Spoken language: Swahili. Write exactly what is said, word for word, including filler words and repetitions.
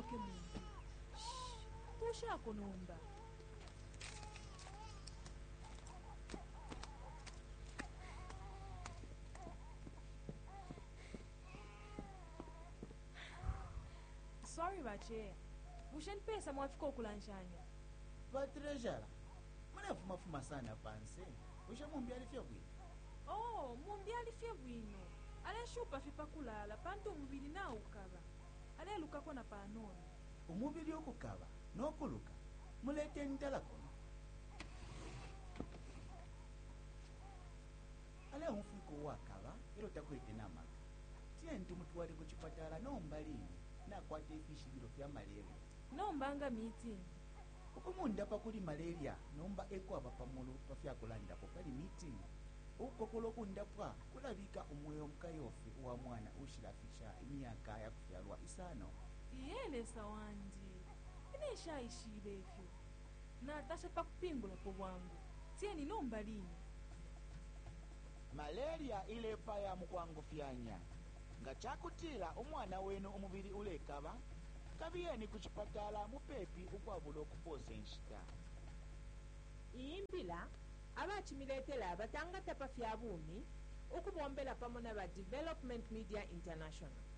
musoke muntu. Shh, tushako nomba. Sorry bache. Bushen pesa mwafika okulanshanya. Patrejara. Mana fuma fuma sana panse. Busha mumbi alifia bwino. Oh, mumbi alifia bwino. Ale shupa fipa kulala panto umubili na ukaba. Ale lukako na panono. Umubili okukaba n'okuluka. Mulete ndala kono. Ale umfuiko wakaba ero takwete namaka. Tienti mutuwali kuchipatala nombalini na kwate ifishi biro vya malaria. Nombanga meeting. Ukumunda pakuli malaria nomba eko abapamulu pafya kulanda pali meeting. Ukokolo kundapwa kulabika umweyo mkayofi wa mwana ushirafisha imyaka ya kufyalwa isano. Iyele sawandi. Inesha ishilefyo. Na tasha pakupingula po wangu. Tieni nombalini. Malaria ile paya mukwangu fyanya. Nga chakutila umwana wenu umubili ulekaba. Kabiyeni kuchipatala mupepi ukwabulo kupose nshita. Iimbila abachimiletela batanga tapa fyabuni ukubombela pamona ba Development Media International.